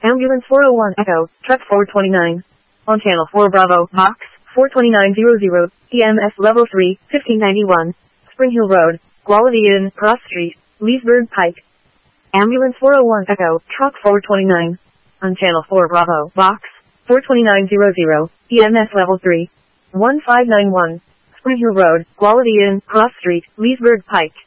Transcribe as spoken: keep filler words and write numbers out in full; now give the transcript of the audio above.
Ambulance four oh one Echo, Truck four twenty-nine. On Channel four Bravo, Box four twenty-nine hundred, E M S Level three, fifteen ninety-one. Spring Hill Road, Quality Inn, Cross Street, Leesburg Pike. Ambulance four oh one Echo, Truck four twenty-nine. On Channel four Bravo, Box four twenty-nine hundred, E M S Level three, fifteen ninety-one. Spring Hill Road, Quality Inn, Cross Street, Leesburg Pike.